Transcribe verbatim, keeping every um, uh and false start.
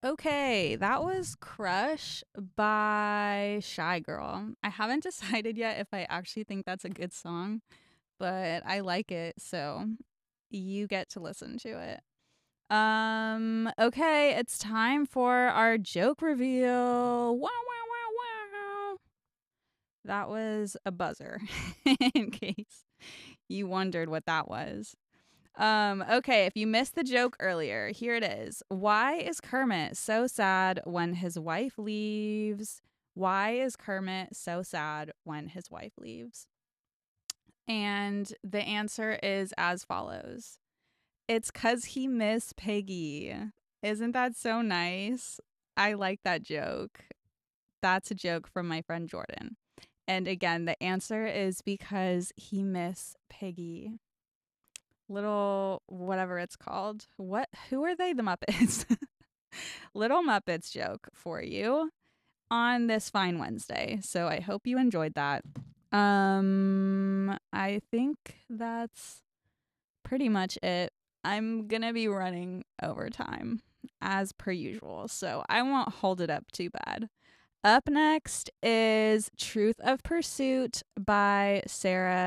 Okay, that was Crush by Shy Girl. I haven't decided yet if I actually think that's a good song, but I like it, so you get to listen to it. Um, okay, it's time for our joke reveal. Wow, wow, wow, wow. That was a buzzer, in case you wondered what that was. Um, okay, if you missed the joke earlier, here it is. Why is Kermit so sad when his wife leaves? Why is Kermit so sad when his wife leaves? And the answer is as follows. It's 'cause he missed Piggy. Isn't that so nice? I like that joke. That's a joke from my friend Jordan. And again, the answer is because he missed Piggy. Little whatever it's called. What who are they? The Muppets. Little Muppets joke for you on this fine Wednesday. So I hope you enjoyed that. Um I think that's pretty much it. I'm going to be running overtime as per usual. So I won't hold it up too bad. Up next is Truth of Pursuit by Sarah